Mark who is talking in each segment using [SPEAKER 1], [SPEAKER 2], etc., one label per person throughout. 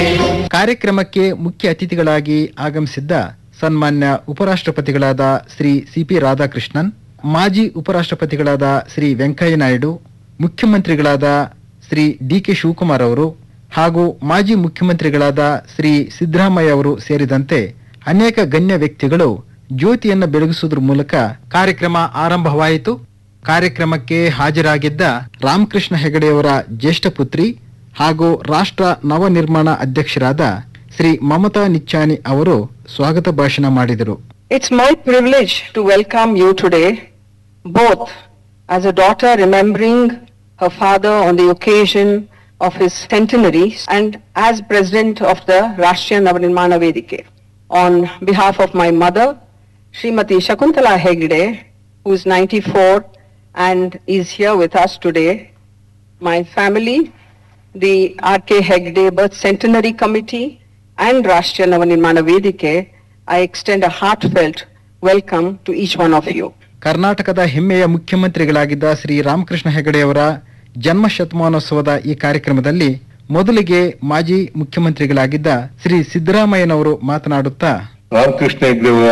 [SPEAKER 1] ಕಾರ್ಯಕ್ರಮಕ್ಕೆ ಮುಖ್ಯ ಅತಿಥಿಗಳಾಗಿ ಆಗಮಿಸಿದ್ದ ಸನ್ಮಾನ್ಯ ಉಪರಾಷ್ಟ್ರಪತಿಗಳಾದ ಶ್ರೀ ಸಿಪಿ ರಾಧಾಕೃಷ್ಣನ್, ಮಾಜಿ ಉಪರಾಷ್ಟ್ರಪತಿಗಳಾದ ಶ್ರೀ ವೆಂಕಯ್ಯ ನಾಯ್ಡು, ಮುಖ್ಯಮಂತ್ರಿಗಳಾದ ಶ್ರೀ ಡಿಕೆ ಶಿವಕುಮಾರ್ ಅವರು ಹಾಗೂ ಮಾಜಿ ಮುಖ್ಯಮಂತ್ರಿಗಳಾದ ಶ್ರೀ ಸಿದ್ದರಾಮಯ್ಯ ಅವರು ಸೇರಿದಂತೆ ಅನೇಕ ಗಣ್ಯ ವ್ಯಕ್ತಿಗಳು ಜ್ಯೋತಿಯನ್ನು ಬೆಳಗಿಸುವುದರ ಮೂಲಕ ಕಾರ್ಯಕ್ರಮ ಆರಂಭವಾಯಿತು. ಕಾರ್ಯಕ್ರಮಕ್ಕೆ ಹಾಜರಾಗಿದ್ದ ರಾಮಕೃಷ್ಣ ಹೆಗಡೆಯವರ ಜ್ಯೇಷ್ಠ ಪುತ್ರಿ ಹಾಗೂ ರಾಷ್ಟ್ರ ನವನಿರ್ಮಾಣ ಅಧ್ಯಕ್ಷರಾದ ಶ್ರೀ ಮಮತಾ ನಿಚ್ಚಾನಿ ಅವರು ಸ್ವಾಗತ ಭಾಷಣ ಮಾಡಿದರು.
[SPEAKER 2] It's my privilege to welcome you today, both as a daughter remembering her father on the occasion of his centenary and as president of the Rashtriya Navanirmana Vedike. On behalf of my mother, Srimati Shakuntala Hegde, who is 94 and is here with us today, my family, the R.K. Hegde Birth Centenary Committee and Rashtriya Navanirmana Vedike, I extend a heartfelt welcome to each one of you.
[SPEAKER 1] ಕರ್ನಾಟಕದ ಹೆಮ್ಮೆಯ ಮುಖ್ಯಮಂತ್ರಿಗಳಾಗಿದ್ದ ಶ್ರೀ ರಾಮಕೃಷ್ಣ ಹೆಗಡೆಯವರ ಜನ್ಮ ಶತಮಾನೋತ್ಸವದ ಈ ಕಾರ್ಯಕ್ರಮದಲ್ಲಿ ಮೊದಲಿಗೆ ಮಾಜಿ ಮುಖ್ಯಮಂತ್ರಿಗಳಾಗಿದ್ದ ಶ್ರೀ ಸಿದ್ದರಾಮಯ್ಯನವರು ಮಾತನಾಡುತ್ತಾ,
[SPEAKER 3] ರಾಮಕೃಷ್ಣ ಹೆಗಡೆಯವರ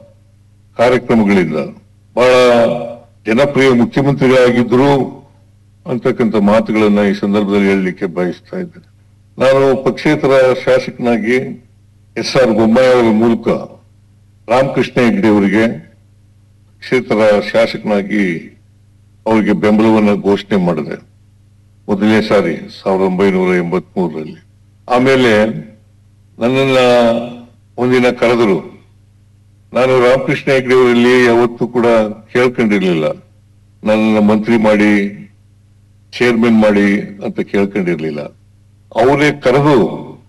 [SPEAKER 3] ಕಾರ್ಯಕ್ರಮಗಳಿಂದ ಬಹಳ ಜನಪ್ರಿಯ ಮುಖ್ಯಮಂತ್ರಿಗಳಾಗಿದ್ರು ಅಂತಕ್ಕಂಥ ಮಾತುಗಳನ್ನ ಈ ಸಂದರ್ಭದಲ್ಲಿ ಹೇಳಲಿಕ್ಕೆ ಬಯಸ್ತಾ ಇದ್ದೇನೆ. ನಾನು ಪಕ್ಷೇತರ ಶಾಸಕನಾಗಿ ಎಸ್.ಆರ್. ಬೊಮ್ಮಾಯಿ ಅವರ ಮೂಲಕ ರಾಮಕೃಷ್ಣ ಹೆಗಡೆ ಅವರಿಗೆ ಪಕ್ಷೇತರ ಶಾಸಕನಾಗಿ ಅವರಿಗೆ ಬೆಂಬಲವನ್ನು ಘೋಷಣೆ ಮಾಡಿದೆ ಮೊದಲನೇ ಸಾರಿ 1983ರಲ್ಲಿ. ಆಮೇಲೆ ನನ್ನನ್ನ ಒಂದಿನ ಕರೆದರು. ನಾನು ರಾಮಕೃಷ್ಣ ಹೆಗಡೆ ಅವರಲ್ಲಿ ಯಾವತ್ತೂ ಕೂಡ ಕೇಳ್ಕೊಂಡಿರ್ಲಿಲ್ಲ, ನನ್ನನ್ನು ಮಂತ್ರಿ ಮಾಡಿ ಚೇರ್ಮನ್ ಮಾಡಿ ಅಂತ ಕೇಳ್ಕೊಂಡಿರ್ಲಿಲ್ಲ. ಅವರೇ ಕರೆದು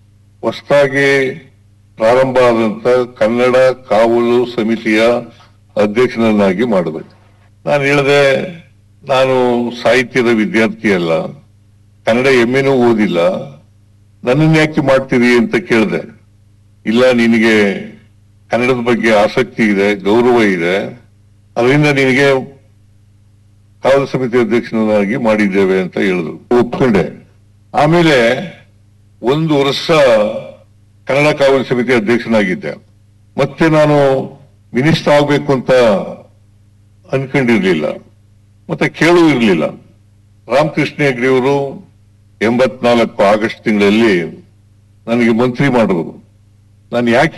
[SPEAKER 3] ಹೊಸದಾಗಿ ಪ್ರಾರಂಭ ಆದಂತ ಕನ್ನಡ ಕಾವಲು ಸಮಿತಿಯ ಅಧ್ಯಕ್ಷನನ್ನಾಗಿ ಮಾಡಬೇಕು. ನಾನು ಹೇಳಿದೆ, ನಾನು ಸಾಹಿತ್ಯದ ವಿದ್ಯಾರ್ಥಿ ಅಲ್ಲ, ಕನ್ನಡ ಎಮ್ಮೆನೂ ಓದಿಲ್ಲ, ನನ್ನನ್ನು ಯಾಕೆ ಮಾಡ್ತೀರಿ ಅಂತ ಕೇಳಿದೆ. ಇಲ್ಲ, ನಿನಗೆ ಕನ್ನಡದ ಬಗ್ಗೆ ಆಸಕ್ತಿ ಇದೆ, ಗೌರವ ಇದೆ, ಅದರಿಂದ ನಿನಗೆ ಕಾವಲು ಸಮಿತಿ ಅಧ್ಯಕ್ಷನಾಗಿ ಮಾಡಿದ್ದೇವೆ ಅಂತ ಹೇಳಿದ್ರು. ಒಪ್ಕೊಂಡೆ. ಆಮೇಲೆ 1 ವರ್ಷ ಕನ್ನಡ ಕಾವಲು ಸಮಿತಿ ಅಧ್ಯಕ್ಷನಾಗಿದ್ದೆ. ಮತ್ತೆ ನಾನು ಮಿನಿಸ್ಟರ್ ಆಗ್ಬೇಕು ಅಂತ ಅನ್ಕೊಂಡಿರ್ಲಿಲ್ಲ, ಮತ್ತೆ ಕೇಳೂ ಇರ್ಲಿಲ್ಲ. ರಾಮಕೃಷ್ಣ ಹೆಗಡೆಯವರು 84 ಆಗಸ್ಟ್ ತಿಂಗಳಲ್ಲಿ ನನಗೆ ಮಂತ್ರಿ ಮಾಡಿದ್ರು. ನಾನು ಯಾಕೆ